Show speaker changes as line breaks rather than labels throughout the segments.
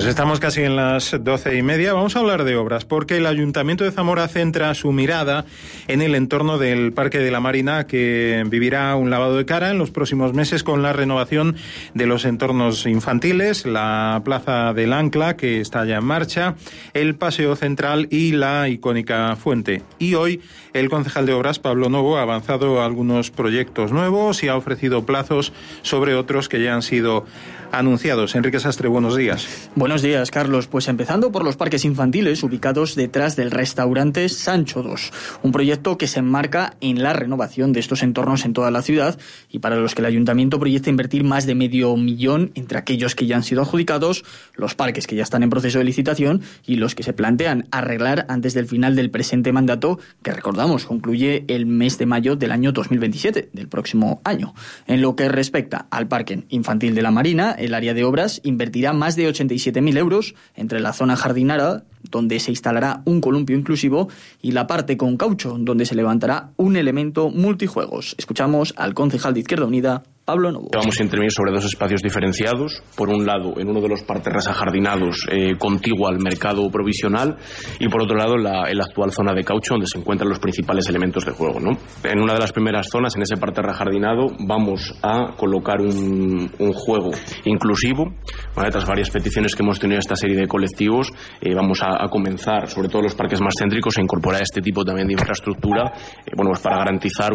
Pues estamos casi en las 12:30. Vamos a hablar de obras, porque el Ayuntamiento de Zamora centra su mirada en el entorno del Parque de la Marina, que vivirá un lavado de cara en los próximos meses con la renovación de los entornos infantiles, la Plaza del Ancla, que está ya en marcha, el Paseo Central y la icónica fuente. Y hoy el concejal de Obras, Pablo Novo, ha avanzado algunos proyectos nuevos y ha ofrecido plazos sobre otros que ya han sido anunciados. Enrique Sastre, buenos días.
Buenos días, Carlos. Pues empezando por los parques infantiles ubicados detrás del restaurante Sancho II, un proyecto que se enmarca en la renovación de estos entornos en toda la ciudad y para los que el Ayuntamiento proyecta invertir más de $500,000 entre aquellos que ya han sido adjudicados, los parques que ya están en proceso de licitación y los que se plantean arreglar antes del final del presente mandato, que recordamos concluye el mes de mayo del año 2027, del próximo año. En lo que respecta al Parque Infantil de la Marina, el área de obras invertirá más de 87.000 euros entre la zona jardinera, donde se instalará un columpio inclusivo, y la parte con caucho, donde se levantará un elemento multijuegos. Escuchamos al concejal de Izquierda Unida, Pablo Novo.
Vamos a intervenir sobre dos espacios diferenciados. Por un lado, en uno de los parterres ajardinados contiguo al mercado provisional, y por otro lado, en la actual zona de caucho, donde se encuentran los principales elementos de juego, ¿no? En una de las primeras zonas, en ese parterre ajardinado, vamos a colocar un juego inclusivo. ¿Vale? Tras varias peticiones que hemos tenido a esta serie de colectivos, vamos a comenzar, sobre todo los parques más céntricos, a incorporar este tipo también de infraestructura, pues para garantizar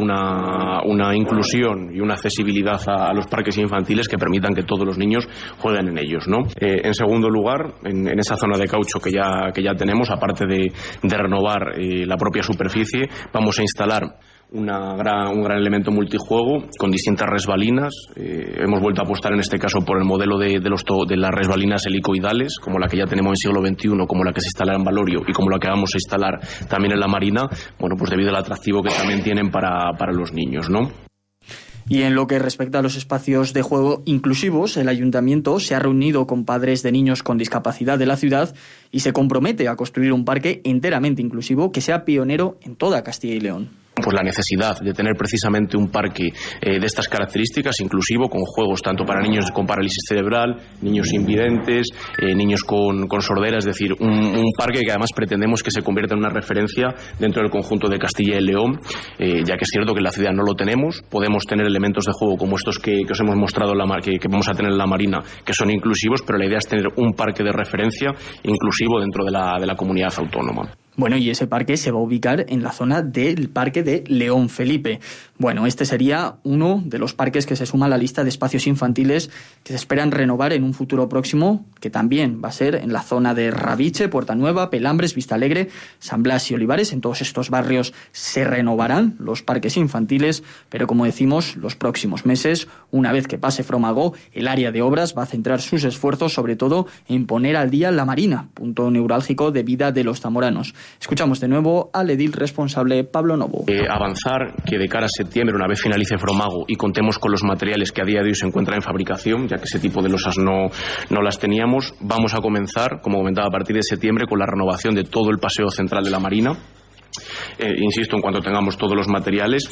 una inclusión y una accesibilidad a los parques infantiles que permitan que todos los niños jueguen en ellos, ¿no? En segundo lugar, en esa zona de caucho que ya tenemos, aparte de renovar la propia superficie, vamos a instalar un gran elemento multijuego con distintas resbalinas. Hemos vuelto a apostar en este caso por el modelo de las resbalinas helicoidales, como la que ya tenemos en siglo XXI, como la que se instala en Valorio y como la que vamos a instalar también en la Marina, pues debido al atractivo que también tienen para los niños, ¿no?
Y en lo que respecta a los espacios de juego inclusivos, el Ayuntamiento se ha reunido con padres de niños con discapacidad de la ciudad y se compromete a construir un parque enteramente inclusivo que sea pionero en toda Castilla y León.
Pues la necesidad de tener precisamente un parque de estas características, inclusivo, con juegos tanto para niños con parálisis cerebral, niños invidentes, niños con sordera, es decir, un parque que además pretendemos que se convierta en una referencia dentro del conjunto de Castilla y León, ya que es cierto que en la ciudad no lo tenemos. Podemos tener elementos de juego como estos que os hemos mostrado, que vamos a tener en la Marina, que son inclusivos, pero la idea es tener un parque de referencia inclusivo dentro de la comunidad autónoma.
Bueno, y ese parque se va a ubicar en la zona del Parque de León Felipe. Bueno, este sería uno de los parques que se suma a la lista de espacios infantiles que se esperan renovar en un futuro próximo, que también va a ser en la zona de Raviche, Puerta Nueva, Pelambres, Vista Alegre, San Blas y Olivares. En todos estos barrios se renovarán los parques infantiles, pero como decimos, los próximos meses, una vez que pase Fromago, el área de obras va a centrar sus esfuerzos sobre todo en poner al día la Marina, punto neurálgico de vida de los zamoranos. Escuchamos de nuevo al edil responsable Pablo Novo.
Avanzar que de cara a septiembre, una vez finalice Fromago y contemos con los materiales que a día de hoy se encuentran en fabricación, ya que ese tipo de losas no las teníamos, vamos a comenzar, como comentaba, a partir de septiembre con la renovación de todo el paseo central de la Marina. Insisto, en cuanto tengamos todos los materiales,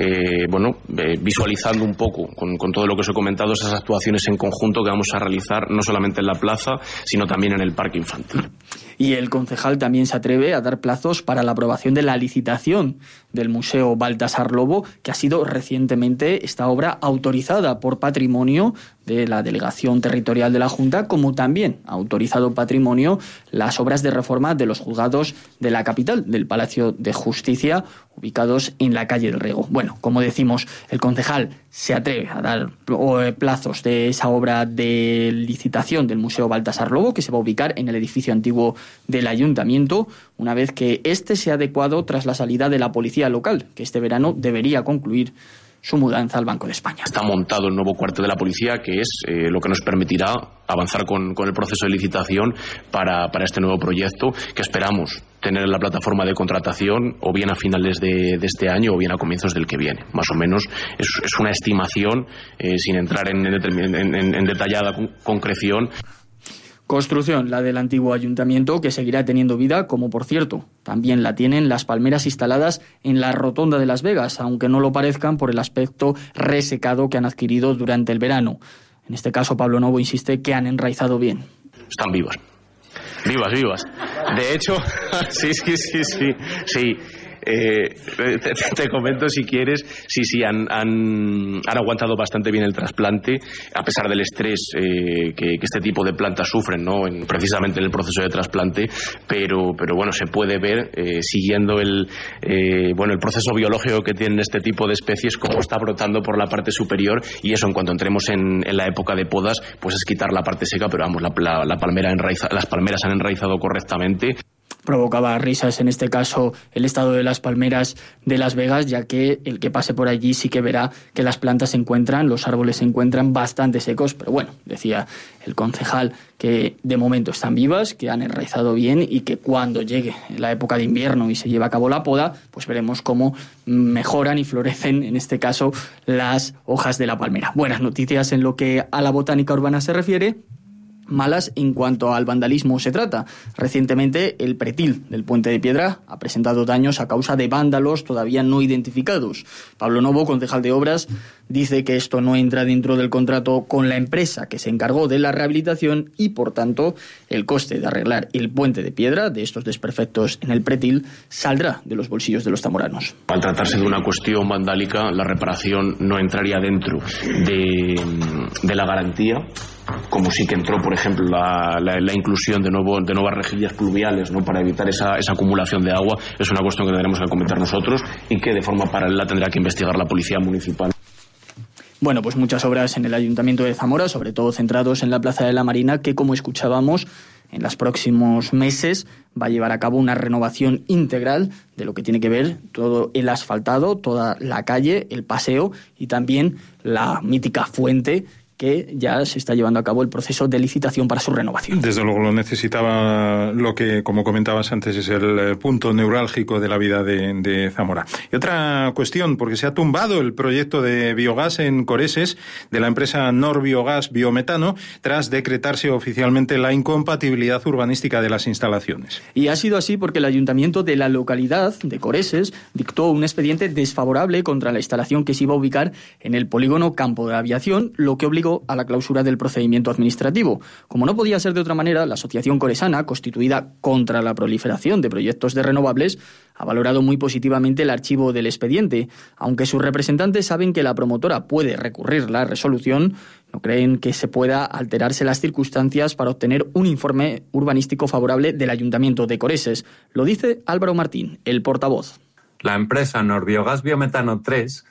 visualizando un poco con todo lo que os he comentado, esas actuaciones en conjunto que vamos a realizar no solamente en la plaza, sino también en el parque infantil.
Y el concejal también se atreve a dar plazos para la aprobación de la licitación del Museo Baltasar Lobo, que ha sido recientemente esta obra autorizada por Patrimonio de la Delegación Territorial de la Junta, como también ha autorizado Patrimonio las obras de reforma de los juzgados de la capital, del Palacio de Justicia, ubicados en la calle del Rego. Bueno, como decimos, el concejal se atreve a dar plazos de esa obra de licitación del Museo Baltasar Lobo, que se va a ubicar en el edificio antiguo del Ayuntamiento, una vez que este sea adecuado tras la salida de la policía local, que este verano debería concluir su mudanza al Banco de España.
Está montado el nuevo cuartel de la policía, que es lo que nos permitirá avanzar con el proceso de licitación para este nuevo proyecto, que esperamos tener en la plataforma de contratación o bien a finales de este año o bien a comienzos del que viene. Más o menos es una estimación sin entrar en detallada concreción.
Construcción, la del antiguo ayuntamiento, que seguirá teniendo vida, como por cierto, también la tienen las palmeras instaladas en la rotonda de Las Vegas, aunque no lo parezcan por el aspecto resecado que han adquirido durante el verano. En este caso, Pablo Novo insiste que han enraizado bien.
Están vivas. Vivas. De hecho, sí. Te comento si quieres. Sí, han aguantado bastante bien el trasplante, a pesar del estrés que este tipo de plantas sufren, ¿no? Precisamente en el proceso de trasplante, pero bueno, se puede ver siguiendo el proceso biológico que tienen este tipo de especies, cómo está brotando por la parte superior, y eso, en cuanto entremos en la época de podas, pues es quitar la parte seca, pero vamos, las palmeras han enraizado correctamente.
Provocaba risas en este caso el estado de las palmeras de Las Vegas, ya que el que pase por allí sí que verá que las plantas los árboles se encuentran bastante secos, pero bueno, decía el concejal que de momento están vivas, que han enraizado bien y que cuando llegue la época de invierno y se lleve a cabo la poda, pues veremos cómo mejoran y florecen, en este caso, las hojas de la palmera. Buenas noticias en lo que a la botánica urbana se refiere. Malas en cuanto al vandalismo se trata. Recientemente, el pretil del Puente de Piedra ha presentado daños a causa de vándalos todavía no identificados. Pablo Novo, concejal de Obras, dice que esto no entra dentro del contrato con la empresa que se encargó de la rehabilitación y, por tanto, el coste de arreglar el Puente de Piedra de estos desperfectos en el pretil saldrá de los bolsillos de los zamoranos.
Al tratarse de una cuestión vandálica, la reparación no entraría dentro de la garantía, como sí que entró, por ejemplo, la inclusión de nuevas rejillas pluviales, ¿no?, para evitar esa acumulación de agua. Es una cuestión que tendremos que comentar nosotros y que de forma paralela tendrá que investigar la Policía Municipal.
Bueno, pues muchas obras en el Ayuntamiento de Zamora, sobre todo centrados en la Plaza de la Marina, que, como escuchábamos, en los próximos meses va a llevar a cabo una renovación integral de lo que tiene que ver todo el asfaltado, toda la calle, el paseo y también la mítica fuente, que ya se está llevando a cabo el proceso de licitación para su renovación.
Desde luego lo necesitaba, lo que, como comentabas antes, es el punto neurálgico de la vida de Zamora. Y otra cuestión, porque se ha tumbado el proyecto de biogás en Coreses de la empresa Norbiogás Biometano tras decretarse oficialmente la incompatibilidad urbanística de las instalaciones.
Y ha sido así porque el ayuntamiento de la localidad de Coreses dictó un expediente desfavorable contra la instalación que se iba a ubicar en el polígono Campo de Aviación, lo que obligó a la clausura del procedimiento administrativo. Como no podía ser de otra manera, la Asociación Coresana, constituida contra la proliferación de proyectos de renovables, ha valorado muy positivamente el archivo del expediente. Aunque sus representantes saben que la promotora puede recurrir la resolución, no creen que se pueda alterarse las circunstancias para obtener un informe urbanístico favorable del Ayuntamiento de Coreses. Lo dice Álvaro Martín, el portavoz.
La empresa Norbiogás Biometano 3,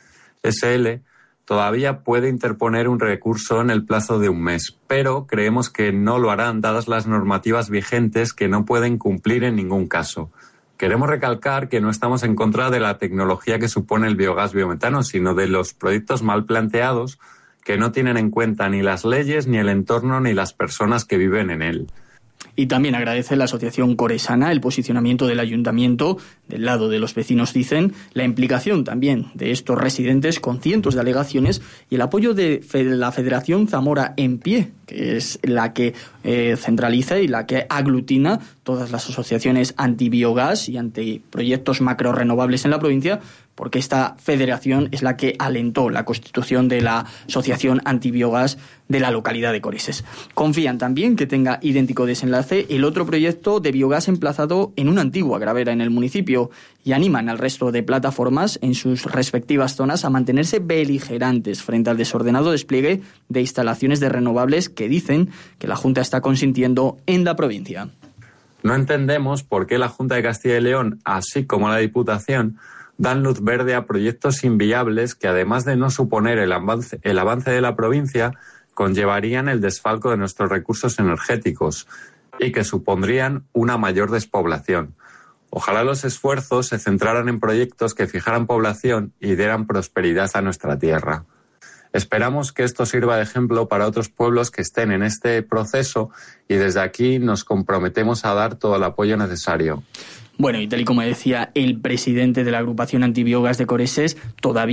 SL, todavía puede interponer un recurso en el plazo de un mes, pero creemos que no lo harán dadas las normativas vigentes que no pueden cumplir en ningún caso. Queremos recalcar que no estamos en contra de la tecnología que supone el biogás biometano, sino de los proyectos mal planteados que no tienen en cuenta ni las leyes, ni el entorno, ni las personas que viven en él.
Y también agradece la Asociación Coresana el posicionamiento del Ayuntamiento, del lado de los vecinos dicen, la implicación también de estos residentes con cientos de alegaciones y el apoyo de la Federación Zamora en Pie, que es la que centraliza y la que aglutina todas las asociaciones antibiogás y antiproyectos macrorrenovables en la provincia, porque esta federación es la que alentó la constitución de la Asociación Antibiogás de la localidad de Coreses. Confían también que tenga idéntico desenlace el otro proyecto de biogás emplazado en una antigua gravera en el municipio y animan al resto de plataformas en sus respectivas zonas a mantenerse beligerantes frente al desordenado despliegue de instalaciones de renovables que dicen que la Junta está consintiendo en la provincia.
No entendemos por qué la Junta de Castilla y León, así como la Diputación, dan luz verde a proyectos inviables que, además de no suponer el avance de la provincia, conllevarían el desfalco de nuestros recursos energéticos y que supondrían una mayor despoblación. Ojalá los esfuerzos se centraran en proyectos que fijaran población y dieran prosperidad a nuestra tierra. Esperamos que esto sirva de ejemplo para otros pueblos que estén en este proceso y desde aquí nos comprometemos a dar todo el apoyo necesario.
Bueno, y tal y como decía el presidente de la agrupación Antibiogás de Coreses, todavía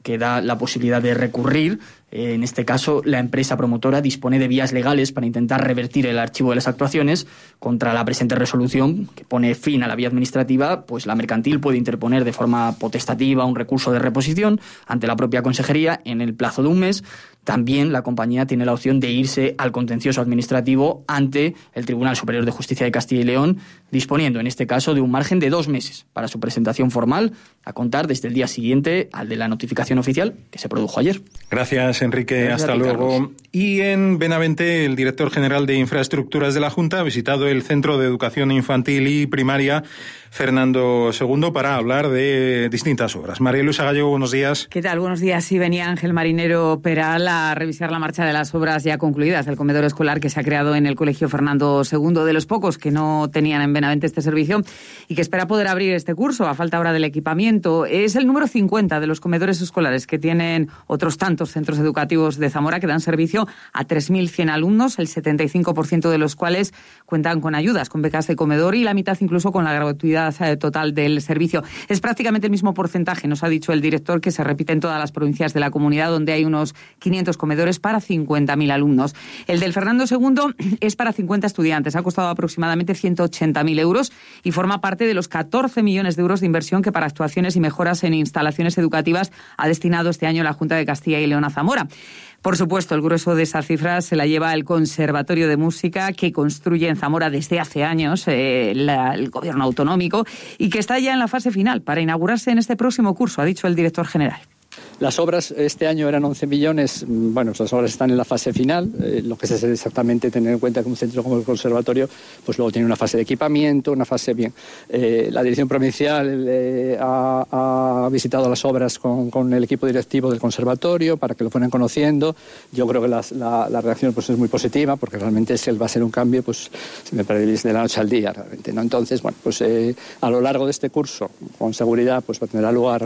que da la posibilidad de recurrir. En este caso, la empresa promotora dispone de vías legales para intentar revertir el archivo de las actuaciones. Contra la presente resolución, que pone fin a la vía administrativa, pues la mercantil puede interponer de forma potestativa un recurso de reposición ante la propia consejería en el plazo de un mes. También la compañía tiene la opción de irse al contencioso administrativo ante el Tribunal Superior de Justicia de Castilla y León, disponiendo en este caso de un margen de 2 meses para su presentación formal, a contar desde el día siguiente al de la notificación oficial que se produjo ayer.
Gracias, Enrique.
Gracias
hasta luego.
Carlos.
Y en Benavente, el director general de Infraestructuras de la Junta ha visitado el Centro de Educación Infantil y Primaria Fernando II para hablar de distintas obras. María Luisa Gallego, buenos días.
¿Qué tal? Buenos días. Sí, venía Ángel Marinero Peral a revisar la marcha de las obras ya concluidas del comedor escolar que se ha creado en el Colegio Fernando II, de los pocos que no tenían en Benavente este servicio y que espera poder abrir este curso a falta ahora del equipamiento. Es el número 50 de los comedores escolares que tienen otros tantos centros educativos de Zamora que dan servicio a 3.100 alumnos, el 75% de los cuales cuentan con ayudas, con becas de comedor y la mitad incluso con la gratuidad total del servicio. Es prácticamente el mismo porcentaje, nos ha dicho el director, que se repite en todas las provincias de la comunidad, donde hay unos 500 comedores para 50.000 alumnos. El del Fernando II es para 50 estudiantes, ha costado aproximadamente 180.000 euros y forma parte de los 14 millones de euros de inversión que para actuaciones y mejoras en instalaciones educativas ha destinado este año la Junta de Castilla y León a Zamora. Por supuesto, el grueso de esa cifra se la lleva el Conservatorio de Música que construye en Zamora desde hace años el gobierno autonómico y que está ya en la fase final para inaugurarse en este próximo curso, ha dicho el director general.
Las obras este año eran 11 millones, bueno, las obras están en la fase final, lo que es exactamente tener en cuenta que un centro como el conservatorio, pues luego tiene una fase de equipamiento, una fase bien. La dirección provincial ha visitado las obras con el equipo directivo del conservatorio para que lo fueran conociendo. Yo creo que la reacción pues es muy positiva porque realmente va a ser un cambio, pues se me parece de la noche al día realmente, ¿no? Entonces, bueno, pues a lo largo de este curso, con seguridad, pues tendrá lugar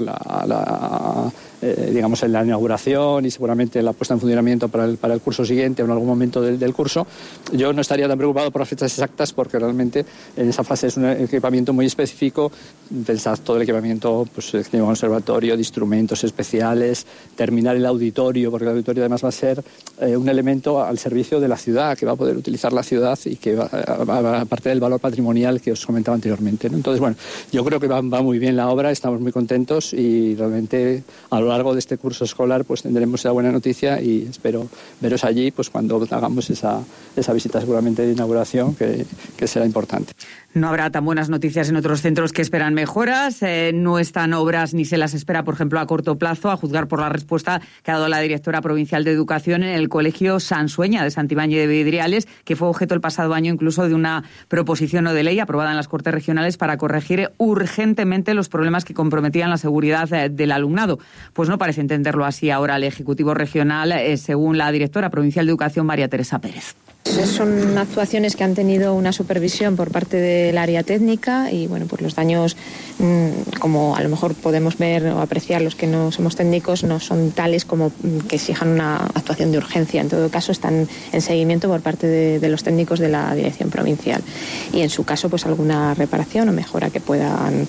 digamos en la inauguración y seguramente la puesta en funcionamiento para el curso siguiente o en algún momento del curso. Yo no estaría tan preocupado por las fechas exactas porque realmente en esa fase es un equipamiento muy específico. Pensad todo el equipamiento, pues el conservatorio, de instrumentos especiales, terminar el auditorio, porque el auditorio además va a ser un elemento al servicio de la ciudad, que va a poder utilizar la ciudad y que va aparte del valor patrimonial que os comentaba anteriormente, ¿no? Entonces, bueno, yo creo que va muy bien la obra, estamos muy contentos y realmente a lo largo de este curso escolar pues tendremos esa buena noticia y espero veros allí pues cuando hagamos esa visita seguramente de inauguración que será importante.
No habrá tan buenas noticias en otros centros que esperan mejoras, no están obras ni se las espera, por ejemplo, a corto plazo, a juzgar por la respuesta que ha dado la directora provincial de Educación en el Colegio Sansueña de Santibáñez de Vidriales, que fue objeto el pasado año incluso de una proposición no de ley aprobada en las Cortes Regionales para corregir urgentemente los problemas que comprometían la seguridad del alumnado. Pues no parece entenderlo así ahora el Ejecutivo Regional, según la directora provincial de Educación, María Teresa Pérez.
Son actuaciones que han tenido una supervisión por parte del área técnica y bueno, pues los daños, como a lo mejor podemos ver o apreciar los que no somos técnicos, no son tales como que exijan una actuación de urgencia. En todo caso, están en seguimiento por parte de los técnicos de la dirección provincial y en su caso, pues alguna reparación o mejora que puedan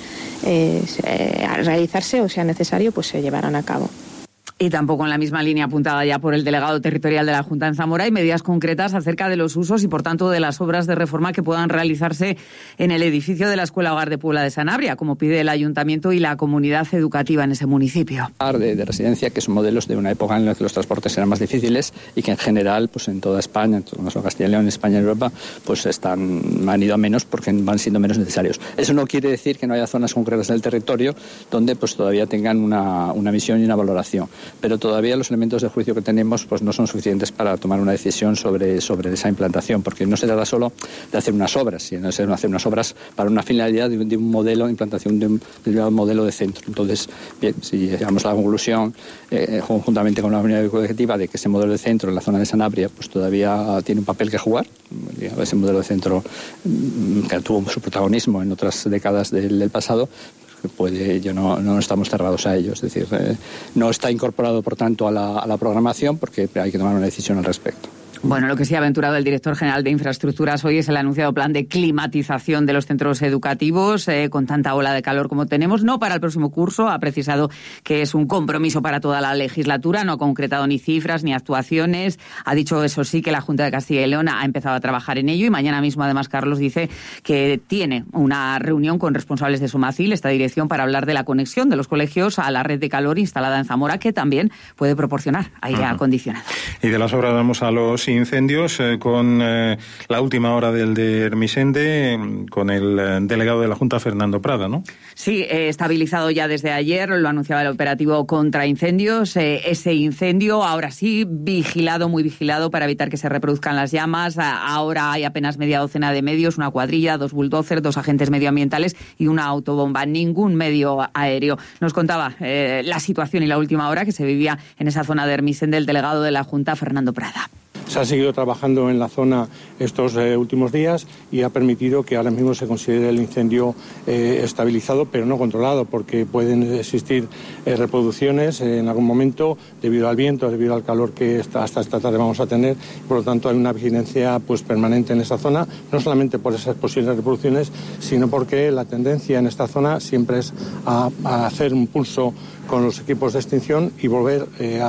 realizarse o sea necesario, pues se llevarán a cabo.
Y tampoco en la misma línea apuntada ya por el delegado territorial de la Junta en Zamora hay medidas concretas acerca de los usos y, por tanto, de las obras de reforma que puedan realizarse en el edificio de la Escuela Hogar de Puebla de Sanabria, como pide el Ayuntamiento y la comunidad educativa en ese municipio.
De residencia, que son modelos de una época en la que los transportes eran más difíciles y que en general, pues en toda España, en toda Castilla y León, España y Europa, pues han ido a menos porque van siendo menos necesarios. Eso no quiere decir que no haya zonas concretas del territorio donde pues todavía tengan una visión y una valoración. Pero todavía los elementos de juicio que tenemos pues no son suficientes para tomar una decisión sobre esa implantación, porque no se trata solo de hacer unas obras, sino de hacer unas obras para una finalidad de un modelo de implantación de un modelo de centro. Entonces, bien, si llegamos a la conclusión conjuntamente con la unidad educativa de que ese modelo de centro en la zona de Sanabria pues todavía tiene un papel que jugar, ese modelo de centro que tuvo su protagonismo en otras décadas del pasado, no estamos cerrados a ello, es decir, no está incorporado por tanto a la programación porque hay que tomar una decisión al respecto.
Bueno, lo que sí ha aventurado el director general de Infraestructuras hoy es el anunciado plan de climatización de los centros educativos, con tanta ola de calor como tenemos, no para el próximo curso. Ha precisado que es un compromiso para toda la legislatura, no ha concretado ni cifras ni actuaciones. Ha dicho, eso sí, que la Junta de Castilla y León ha empezado a trabajar en ello y mañana mismo, además, Carlos dice que tiene una reunión con responsables de Somacil, esta dirección, para hablar de la conexión de los colegios a la red de calor instalada en Zamora, que también puede proporcionar aire acondicionado.
Y de las obras vamos a los incendios, con la última hora del de Hermisende, con el delegado de la Junta, Fernando Prada, ¿no?
Sí, estabilizado ya desde ayer, lo anunciaba el operativo contra incendios. Ese incendio, ahora sí, vigilado, muy vigilado, para evitar que se reproduzcan las llamas. Ahora hay apenas media docena de medios, una cuadrilla, 2 bulldozers, 2 agentes medioambientales y una autobomba, ningún medio aéreo. Nos contaba la situación y la última hora que se vivía en esa zona de Hermisende el delegado de la Junta, Fernando Prada.
Se ha seguido trabajando en la zona estos últimos días y ha permitido que ahora mismo se considere el incendio estabilizado, pero no controlado, porque pueden existir reproducciones en algún momento debido al viento, debido al calor que hasta esta tarde vamos a tener. Por lo tanto, hay una vigilancia permanente en esa zona, no solamente por esas posibles reproducciones, sino porque la tendencia en esta zona siempre es a hacer un pulso con los equipos de extinción y volver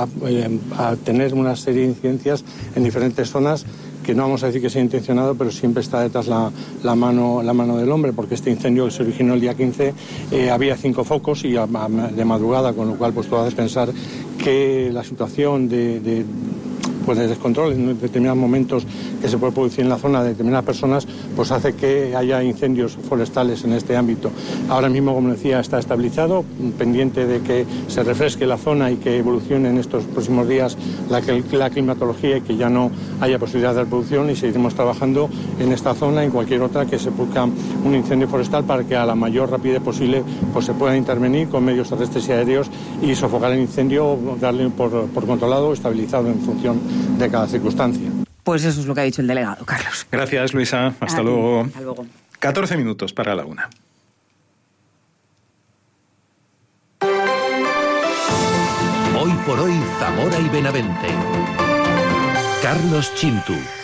a tener una serie de incidencias en diferentes zonas, que no vamos a decir que sea intencionado, pero siempre está detrás la mano del hombre, porque este incendio que se originó el día 15 había 5 focos y de madrugada, con lo cual tú haces pensar que la situación de descontrol en determinados momentos que se puede producir en la zona de determinadas personas, pues hace que haya incendios forestales en este ámbito. Ahora mismo, como decía, está estabilizado, pendiente de que se refresque la zona y que evolucione en estos próximos días la climatología y que ya no haya posibilidad de reproducción, y seguiremos trabajando en esta zona y en cualquier otra que se produzca un incendio forestal, para que a la mayor rapidez posible pues se pueda intervenir con medios terrestres y aéreos y sofocar el incendio, darle por controlado o estabilizado en función de cada circunstancia.
Pues eso es lo que ha dicho el delegado, Carlos.
Gracias, Luisa. Hasta luego.
Hasta luego.
14 minutos para la 1.
Hoy por hoy, Zamora y Benavente. Carlos Chintu.